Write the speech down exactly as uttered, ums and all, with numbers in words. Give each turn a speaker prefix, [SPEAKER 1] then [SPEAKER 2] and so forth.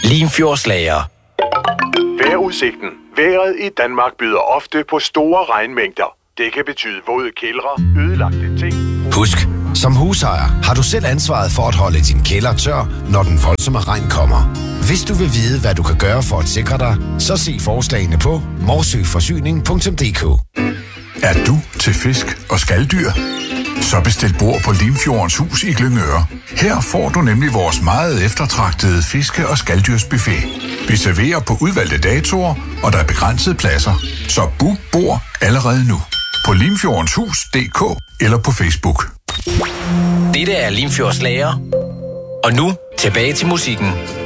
[SPEAKER 1] Limfjordslager.
[SPEAKER 2] Vejrudsigten. Vejret i Danmark byder ofte på store regnmængder. Det kan betyde våde kældre, ødelagte ting.
[SPEAKER 3] Husk, som husejer har du selv ansvaret for at holde din kælder tør, når den voldsomme regn kommer. Hvis du vil vide, hvad du kan gøre for at sikre dig, så se forslagene på morsøforsyning punktum d k.
[SPEAKER 4] Er du til fisk og skaldyr? Så bestil bord på Limfjordens Hus i Glyngøre. Her får du nemlig vores meget eftertragtede fiske- og skalddyrsbuffet. Vi serverer på udvalgte datoer, og der er begrænsede pladser. Så book bord allerede nu på limfjordenshus punktum d k eller på Facebook.
[SPEAKER 1] Dette er Limfjordslager. Og nu tilbage til musikken.